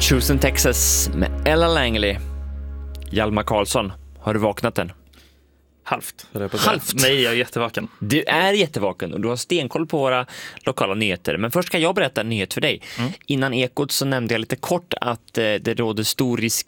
Chosen Texas med Ella Langley. Hjalmar Karlsson, har du vaknat än? Halvt. Halvt? Nej, jag är jättevaken. Du är jättevaken och du har stenkoll på våra lokala nyheter. Men först ska jag berätta en nyhet för dig. Innan Ekot så nämnde jag lite kort att det råder stor risk